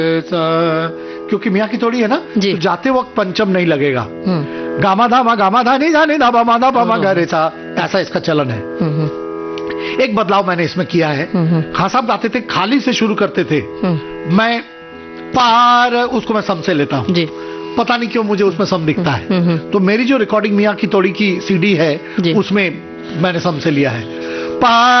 क्योंकि मियाँ की तोड़ी है ना, तो जाते वक्त पंचम नहीं लगेगा। गामा धा नहीं धा नहीं धा बा मा धा गा रे सा, ऐसा इसका चलन है। एक बदलाव मैंने इसमें किया है। खान साहब गाते थे, खाली से शुरू करते थे, मैं पार उसको मैं सम से लेता हूँ। पता नहीं क्यों मुझे उसमें सम दिखता है। तो मेरी जो रिकॉर्डिंग मियाँ की तोड़ी की सीडी है उसमें मैंने सम से लिया है। पार